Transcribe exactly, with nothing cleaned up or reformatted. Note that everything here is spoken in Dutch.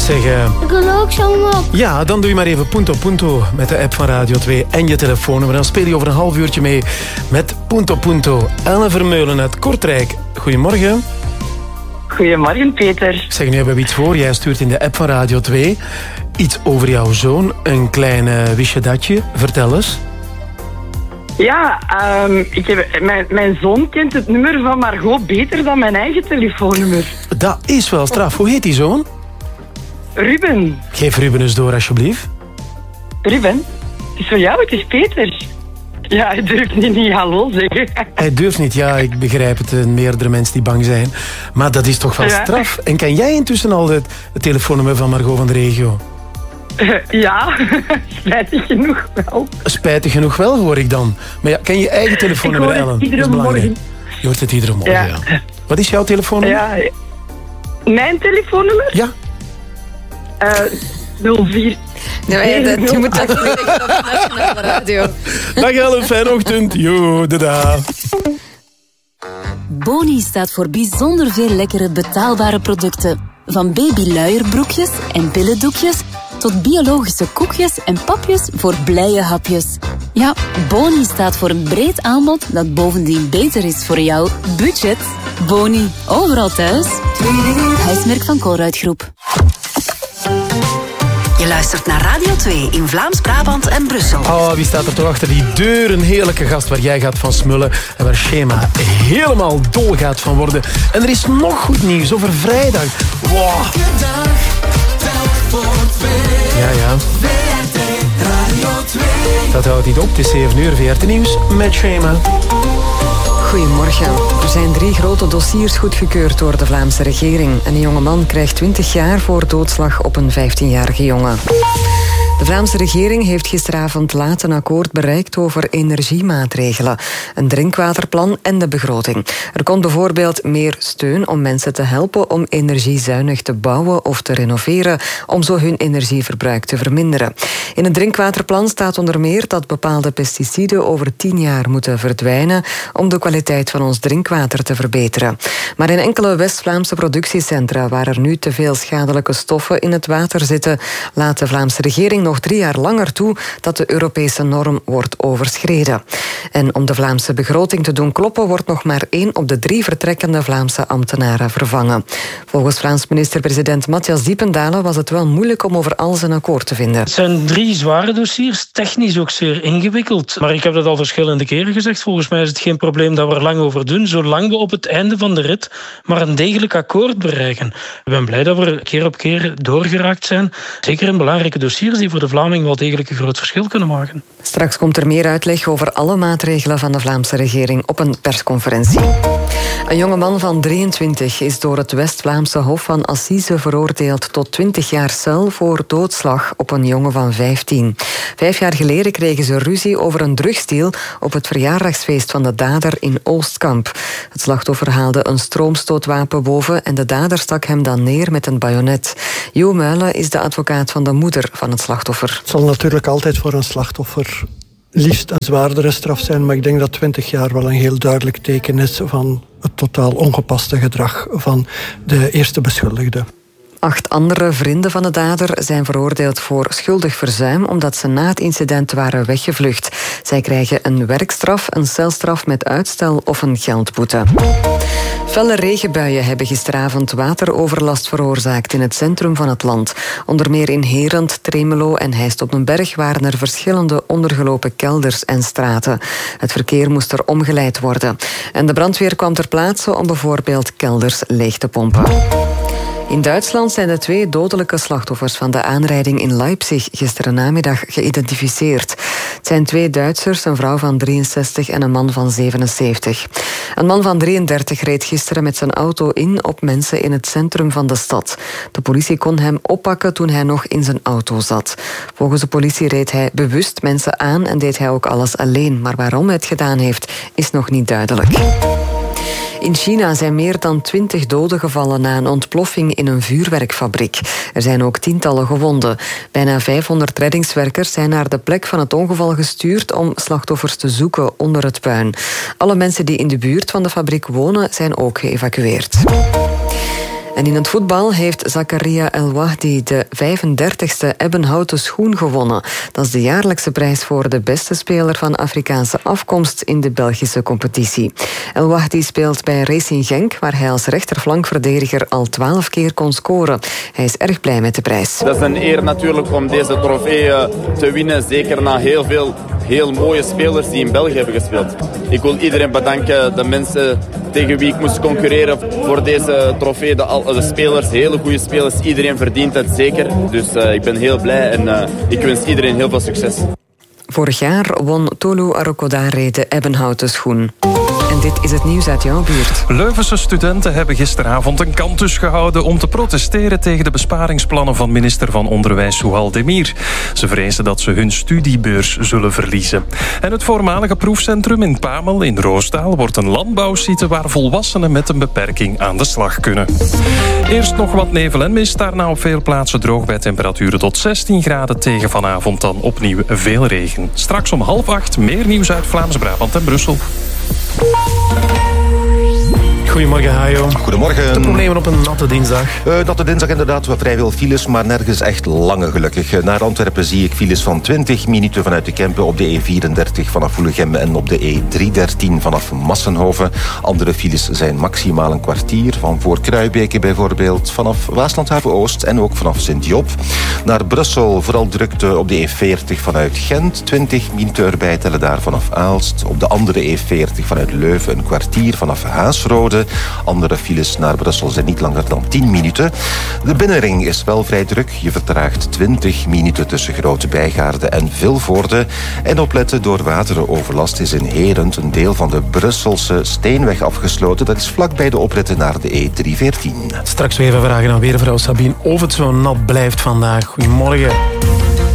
zeggen... Ik wil ook zo'n mok. Ja, dan doe je maar even punto punto met de app van Radio twee en je telefoonnummer. Dan speel je over een half uurtje mee met punto punto. Ellen Vermeulen uit Kortrijk. Goedemorgen. Goedemorgen, Peter. Zeg, nu hebben we iets voor. Jij stuurt in de app van Radio twee iets over jouw zoon. Een klein uh, wistje datje. Vertel eens. Ja, um, ik heb, mijn, mijn zoon kent het nummer van Margot beter dan mijn eigen telefoonnummer. Dat is wel straf. Hoe heet die zoon? Ruben. Geef Ruben eens door, alsjeblieft. Ruben, het is voor jou, het is Peter. Ja, hij durft niet, niet hallo zeggen. Hij durft niet, ja, ik begrijp het. Meerdere mensen die bang zijn. Maar dat is toch wel Ja. straf. En kan jij intussen al het, het telefoonnummer van Margot van de regio? Uh, ja, spijtig genoeg wel. Spijtig genoeg wel, hoor ik dan. Maar ja, ken je eigen telefoonnummer, Ik hoor het Ellen? iedere Dat is belangrijk. morgen. Je hoort het iedere morgen, ja. Ja. Wat is jouw telefoonnummer? Ja, mijn telefoonnummer? Ja. Uh, nul vier. Nee, maar dat, je moet dat zeggen op de nationale radio. Dag Ellen, fijne ochtend. Jo, dada. Boni staat voor bijzonder veel lekkere betaalbare producten. Van babyluierbroekjes en billendoekjes tot biologische koekjes en papjes voor blije hapjes. Ja, Boni staat voor een breed aanbod dat bovendien beter is voor jouw budget. Boni, overal thuis. Huismerk van Colruyt Groep. Je luistert naar Radio twee in Vlaams-Brabant en Brussel. Oh, wie staat er toch achter die deur? Een heerlijke gast waar jij gaat van smullen en waar Shema helemaal dol gaat van worden. En er is nog goed nieuws over vrijdag. Wow. Ja, ja. Dat houdt niet op. Het is zeven uur, V R T Nieuws met Shema. Goedemorgen. Er zijn drie grote dossiers goedgekeurd door de Vlaamse regering. Een jonge man krijgt twintig jaar voor doodslag op een vijftienjarige jongen. De Vlaamse regering heeft gisteravond laat een akkoord bereikt over energiemaatregelen, een drinkwaterplan en de begroting. Er komt bijvoorbeeld meer steun om mensen te helpen om energiezuinig te bouwen of te renoveren, om zo hun energieverbruik te verminderen. In het drinkwaterplan staat onder meer dat bepaalde pesticiden over tien jaar moeten verdwijnen om de kwaliteit van ons drinkwater te verbeteren. Maar in enkele West-Vlaamse productiecentra waar er nu te veel schadelijke stoffen in het water zitten, laat de Vlaamse regering nog drie jaar langer toe dat de Europese norm wordt overschreden. En om de Vlaamse begroting te doen kloppen, wordt nog maar één op de drie vertrekkende Vlaamse ambtenaren vervangen. Volgens Vlaams minister-president Matthias Diependalen was het wel moeilijk om over alles een akkoord te vinden. Het zijn drie zware dossiers, technisch ook zeer ingewikkeld. Maar ik heb dat al verschillende keren gezegd. Volgens mij is het geen probleem dat we er lang over doen, zolang we op het einde van de rit maar een degelijk akkoord bereiken. Ik ben blij dat we keer op keer doorgeraakt zijn. Zeker in belangrijke dossiers die voor de Vlaming wel degelijk een groot verschil kunnen maken. Straks komt er meer uitleg over alle maatregelen van de Vlaamse regering op een persconferentie. Een jonge man van drieëntwintig is door het West-Vlaamse Hof van Assise veroordeeld tot twintig jaar cel voor doodslag op een jongen van vijftien. Vijf jaar geleden kregen ze ruzie over een drugsdeal op het verjaardagsfeest van de dader in Oostkamp. Het slachtoffer haalde een stroomstootwapen boven en de dader stak hem dan neer met een bajonet. Jo Muilen is de advocaat van de moeder van het slachtoffer. Het zal natuurlijk altijd voor een slachtoffer liefst een zwaardere straf zijn, maar ik denk dat twintig jaar wel een heel duidelijk teken is van het totaal ongepaste gedrag van de eerste beschuldigde. Acht andere vrienden van de dader zijn veroordeeld voor schuldig verzuim omdat ze na het incident waren weggevlucht. Zij krijgen een werkstraf, een celstraf met uitstel of een geldboete. Felle regenbuien hebben gisteravond wateroverlast veroorzaakt in het centrum van het land. Onder meer in Herent, Tremelo en Heist op den Berg waren er verschillende ondergelopen kelders en straten. Het verkeer moest er omgeleid worden. En de brandweer kwam ter plaatse om bijvoorbeeld kelders leeg te pompen. In Duitsland zijn de twee dodelijke slachtoffers van de aanrijding in Leipzig gisteren namiddag geïdentificeerd. Het zijn twee Duitsers, een vrouw van drieënzestig en een man van zevenenzeventig. Een man van drieëndertig reed gisteren met zijn auto in op mensen in het centrum van de stad. De politie kon hem oppakken toen hij nog in zijn auto zat. Volgens de politie reed hij bewust mensen aan en deed hij ook alles alleen. Maar waarom hij het gedaan heeft, is nog niet duidelijk. In China zijn meer dan twintig doden gevallen na een ontploffing in een vuurwerkfabriek. Er zijn ook tientallen gewonden. Bijna vijfhonderd reddingswerkers zijn naar de plek van het ongeval gestuurd om slachtoffers te zoeken onder het puin. Alle mensen die in de buurt van de fabriek wonen zijn ook geëvacueerd. En in het voetbal heeft Zakaria El Wahdi de vijfendertigste ebbenhouten schoen gewonnen. Dat is de jaarlijkse prijs voor de beste speler van Afrikaanse afkomst in de Belgische competitie. El Wahdi speelt bij Racing Genk, waar hij als rechterflankverdediger al twaalf keer kon scoren. Hij is erg blij met de prijs. Dat is een eer natuurlijk om deze trofee te winnen, zeker na heel veel heel mooie spelers die in België hebben gespeeld. Ik wil iedereen bedanken, de mensen tegen wie ik moest concurreren voor deze trofee, de, de spelers, hele goede spelers, iedereen verdient het zeker. Dus uh, ik ben heel blij en uh, ik wens iedereen heel veel succes. Vorig jaar won Tolu Arokodare de ebbenhouten schoen. En dit is het nieuws uit jouw buurt. Leuvense studenten hebben gisteravond een kantus gehouden om te protesteren tegen de besparingsplannen van minister van Onderwijs Souhal Demir. Ze vrezen dat ze hun studiebeurs zullen verliezen. En het voormalige proefcentrum in Pamel in Roosdaal wordt een landbouwsite waar volwassenen met een beperking aan de slag kunnen. Eerst nog wat nevel en mist, daarna op veel plaatsen droog bij temperaturen tot zestien graden, tegen vanavond dan opnieuw veel regen. Straks om half acht meer nieuws uit Vlaams-Brabant en Brussel. Goedemorgen, Hajo. Goedemorgen. De problemen op een natte dinsdag? Uh, natte dinsdag inderdaad, we vrij veel files, maar nergens echt lange gelukkig. Naar Antwerpen zie ik files van twintig minuten vanuit de Kempen op de E vierendertig vanaf Woelegem en op de E driehonderddertien vanaf Massenhoven. Andere files zijn maximaal een kwartier, van voor Kruibeke bijvoorbeeld, vanaf Waaslandhaven Oost en ook vanaf Sint-Job. Naar Brussel vooral drukte op de E veertig vanuit Gent, twintig minuten erbij tellen daar vanaf Aalst. Op de andere E veertig vanuit Leuven een kwartier vanaf Haasrode. Andere files naar Brussel zijn niet langer dan tien minuten. De binnenring is wel vrij druk. Je vertraagt twintig minuten tussen Grote Bijgaarde en Vilvoorde. En opletten, door wateroverlast is in Herent een deel van de Brusselse Steenweg afgesloten. Dat is vlakbij de opritten naar de E driehonderdveertien. Straks weer even vragen aan weervrouw Sabine of het zo nat blijft vandaag. Goedemorgen.